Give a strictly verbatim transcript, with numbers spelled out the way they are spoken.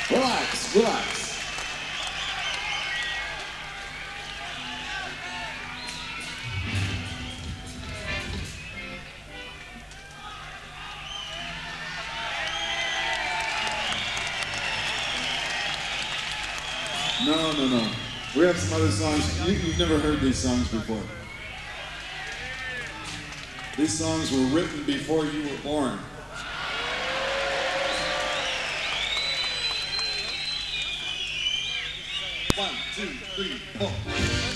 Relax, relax. No, no, no. We have some other songs. You, you've never heard these songs before. These songs were written before you were born. One, two, three, four.